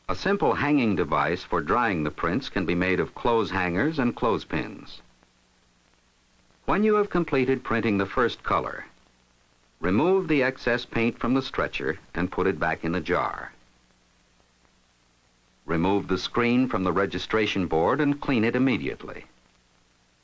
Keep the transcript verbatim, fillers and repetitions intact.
A simple hanging device for drying the prints can be made of clothes hangers and clothespins. When you have completed printing the first color, remove the excess paint from the stretcher and put it back in the jar. Remove the screen from the registration board and clean it immediately.